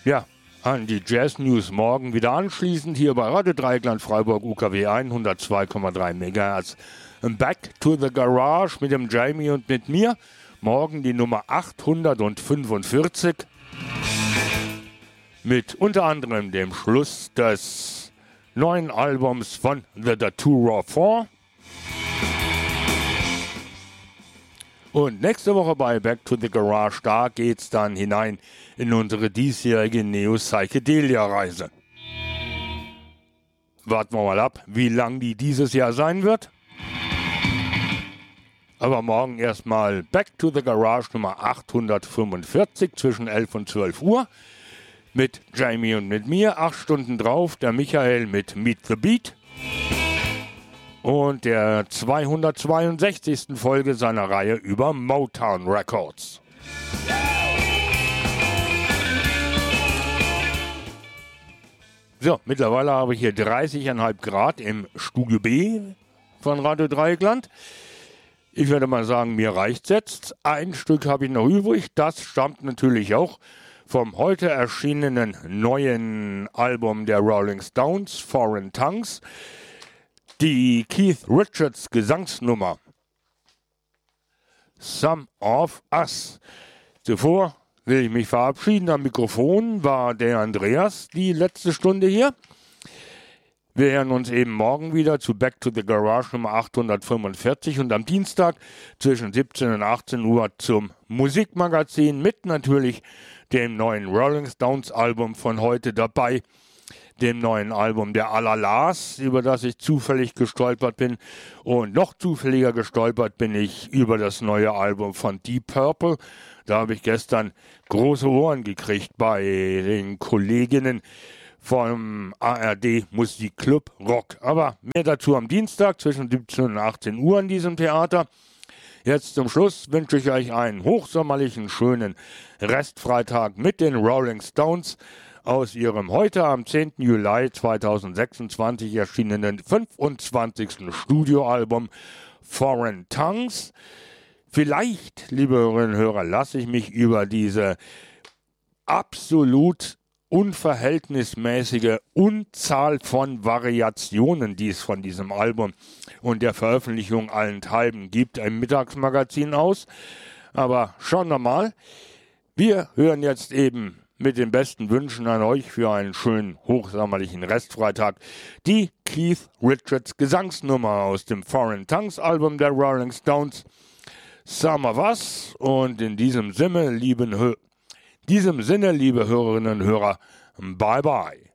Ja, an die Jazz News morgen wieder anschließend hier bei Radio Dreieckland Freiburg UKW 102,3 MHz. Back to the Garage mit dem Jamie und mit mir. Morgen die Nummer 845 mit unter anderem dem Schluss des neuen Albums von The Datura 4. Und nächste Woche bei Back to the Garage, da geht's dann hinein in unsere diesjährige Neo-Psychedelia-Reise. Warten wir mal ab, wie lang die dieses Jahr sein wird. Aber morgen erstmal Back to the Garage Nummer 845 zwischen 11 und 12 Uhr. Mit Jamie und mit mir. 8 Stunden drauf, der Michael mit Meet the Beat. Und der 262. Folge seiner Reihe über Motown Records. So, mittlerweile habe ich hier 30,5 Grad im Studio B von Radio Dreieckland. Ich würde mal sagen, mir reicht's jetzt. Ein Stück habe ich noch übrig. Das stammt natürlich auch vom heute erschienenen neuen Album der Rolling Stones, Foreign Tongues. Die Keith Richards Gesangsnummer Some of Us. Zuvor will ich mich verabschieden. Am Mikrofon war der Andreas die letzte Stunde hier. Wir hören uns eben morgen wieder zu Back to the Garage Nummer 845 und am Dienstag zwischen 17 und 18 Uhr zum Musikmagazin mit natürlich dem neuen Rolling Stones Album von heute dabei. Dem neuen Album der Alalas, über das ich zufällig gestolpert bin. Und noch zufälliger gestolpert bin ich über das neue Album von Deep Purple. Da habe ich gestern große Ohren gekriegt bei den Kolleginnen vom ARD Musikclub Rock. Aber mehr dazu am Dienstag zwischen 17 und 18 Uhr in diesem Theater. Jetzt zum Schluss wünsche ich euch einen hochsommerlichen, schönen Restfreitag mit den Rolling Stones aus ihrem heute am 10. Juli 2026 erschienenen 25. Studioalbum Foreign Tongues. Vielleicht, liebe Hörerinnen und Hörer, lasse ich mich über diese absolut unverhältnismäßige Unzahl von Variationen, die es von diesem Album und der Veröffentlichung allenthalben gibt, im Mittagsmagazin aus. Aber schauen wir mal. Wir hören jetzt eben mit den besten Wünschen an euch für einen schönen, hochsommerlichen Restfreitag die Keith Richards Gesangsnummer aus dem Foreign Tongues Album der Rolling Stones, Some of Us. Und in diesem Sinne, liebe Hörerinnen und Hörer, bye bye.